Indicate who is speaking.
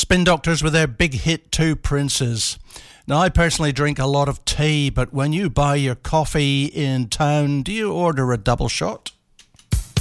Speaker 1: Spin Doctors with their big hit Two Princes. Now, I personally drink a lot of tea, but when you buy your coffee in town, do you order a double shot?